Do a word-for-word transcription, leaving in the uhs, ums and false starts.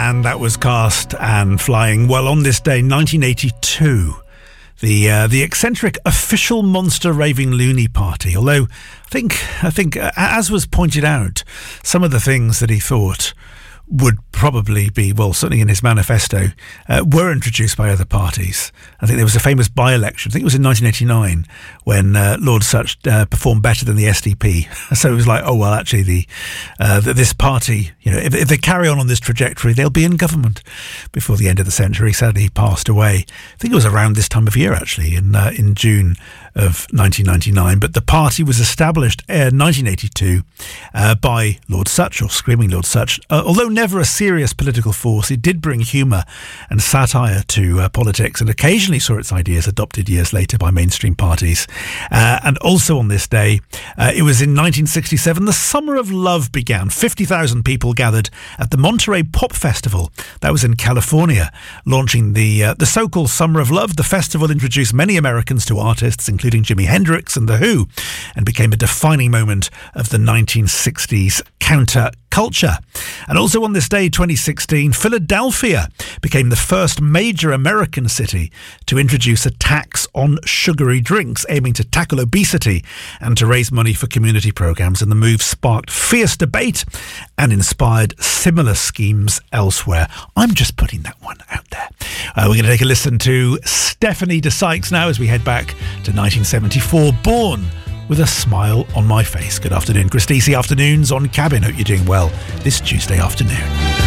and that was Cast and Flying. Well, on this day, nineteen eighty-two, the uh, the eccentric Official Monster Raving Loony Party. Although I think I think uh, as was pointed out, some of the things that he thought would probably be, well, certainly in his manifesto, uh, were introduced by other parties. I think there was a famous by-election, I think it was in nineteen eighty-nine, when uh, Lord Sutch uh, performed better than the S D P. So it was like, oh, well, actually, the, uh, the this party, you know, if, if they carry on on this trajectory, they'll be in government before the end of the century. Sadly, he passed away. I think it was around this time of year, actually, in uh, in June of nineteen ninety-nine. But the party was established in nineteen eighty-two uh, by Lord Sutch, or Screaming Lord Sutch. Uh, although never a serious political force, it did bring humour and satire to uh, politics, and occasionally saw its ideas adopted years later by mainstream parties. Uh, and also on this day, uh, it was in nineteen sixty-seven, the Summer of Love began. fifty thousand people gathered at the Monterey Pop Festival. That was in California, launching the uh, the so-called Summer of Love. The festival introduced many Americans to artists, including Jimi Hendrix and The Who, and became a defining moment of the nineteen sixties counter-culture. And also on this day, twenty sixteen, Philadelphia became the first major American city to introduce a tax on sugary drinks, aiming to tackle obesity and to raise money for community programs. And the move sparked fierce debate and inspired similar schemes elsewhere. I'm just putting that one out there. Uh, we're going to take a listen to Stephanie de Sykes now as we head back to nineteen seventy-four, Born with a Smile on My Face. Good afternoon, Christisi Afternoons on Cabin. Hope you're doing well this Tuesday afternoon.